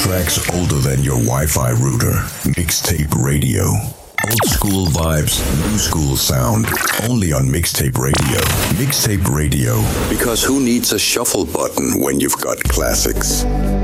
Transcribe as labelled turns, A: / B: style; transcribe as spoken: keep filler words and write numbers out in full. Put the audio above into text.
A: tracks older than your Wi-Fi router. Mixtape Radio. Old school vibes, new school sound. Only on Mixtape Radio. Mixtape Radio. Because who needs a shuffle button when you've got classics?